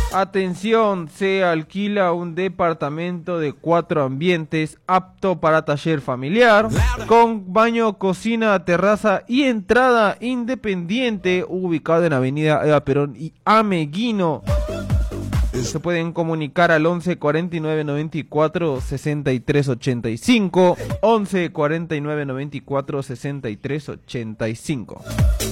Atención, se alquila un departamento de 4 ambientes apto para taller familiar, con baño, cocina, terraza y entrada independiente, ubicado en Avenida Eva Perón y Ameguino. Se pueden comunicar al 11 49 94 63 85, 11 49 94 63 85.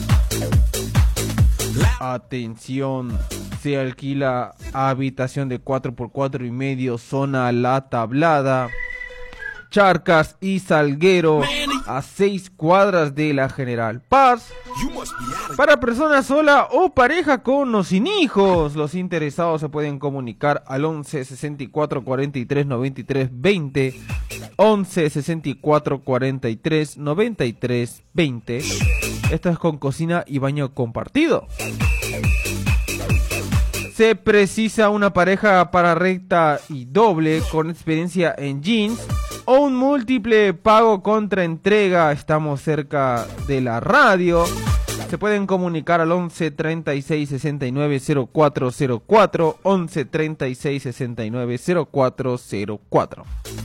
Atención, se alquila habitación de 4x4 y medio, zona La Tablada, Charcas y Salguero, a 6 cuadras de la General Paz, para persona sola o pareja con o sin hijos. Los interesados se pueden comunicar al 11 64 43 93 20, 11 64 43 93 20. Esto es con cocina y baño compartido. Se precisa una pareja para recta y doble con experiencia en jeans o un múltiple pago contra entrega. Estamos cerca de la radio. Se pueden comunicar al 11 36 69 0404, 11 36 69 0404.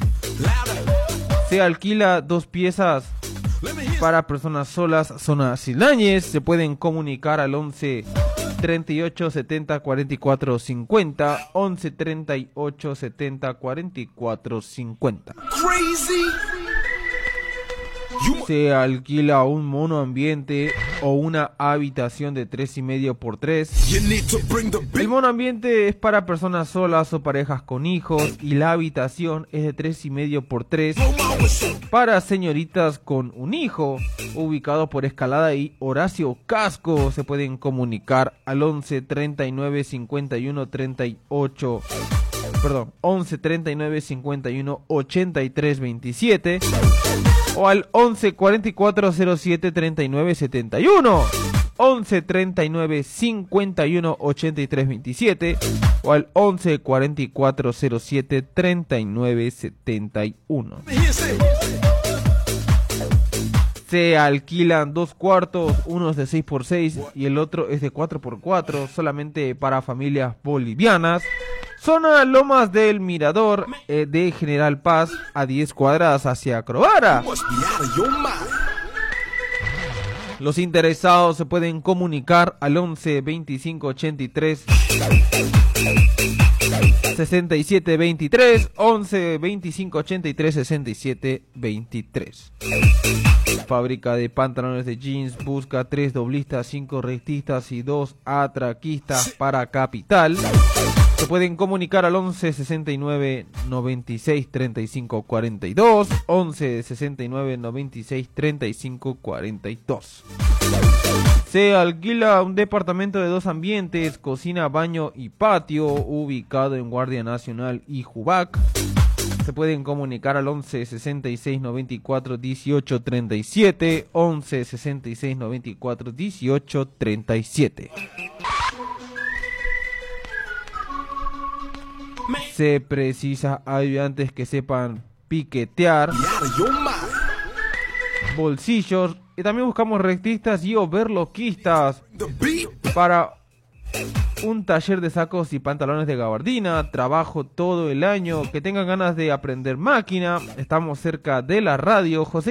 Se alquila 2 piezas para personas solas, zona Siláñez. Se pueden comunicar al 11 38 70 44 50, 11 38 70 44 50. Se alquila un monoambiente o una habitación de 3,5 por 3. El monoambiente es para personas solas o parejas con hijos, y la habitación es de 3,5 por 3 para señoritas con un hijo, ubicado por Escalada y Horacio Casco. Se pueden comunicar al 11 39 51 38, 11 39 51 83 27, o al 11 44 07 39 71, 11 39 51 83 27, o al 11 44 07 39 71. Se alquilan 2 cuartos, uno es de 6x6 y el otro es de 4x4, solamente para familias bolivianas. Zona Lomas del Mirador, de General Paz, a 10 cuadras hacia Crovara. Los interesados se pueden comunicar al 11 25 83 67 23, 11 25 83 67 23. Fábrica de pantalones de jeans busca 3 doblistas, 5 rectistas y 2 atraquistas para Capital. Se pueden comunicar al 11 69 96 35 42, 11 69 96 35 42. Se alquila un departamento de 2 ambientes, cocina, baño y patio, ubicado en Guardia Nacional y Jubac. Se pueden comunicar al 11 66 94 18 37, 11 66 94 18 37. Se precisa ayudantes que sepan piquetear, bolsillos, y también buscamos rectistas y overloquistas para un taller de sacos y pantalones de gabardina, trabajo todo el año, que tengan ganas de aprender máquina. Estamos cerca de la radio. José